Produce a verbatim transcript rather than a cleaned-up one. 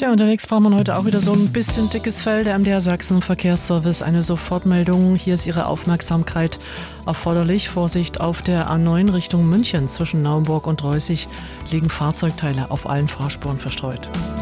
Tja, unterwegs braucht man heute auch wieder so ein bisschen dickes Fell. Der M D R Sachsen Verkehrsservice, eine Sofortmeldung. Hier ist Ihre Aufmerksamkeit erforderlich. Vorsicht, auf der A neun Richtung München zwischen Naumburg und Reußig liegen Fahrzeugteile auf allen Fahrspuren verstreut.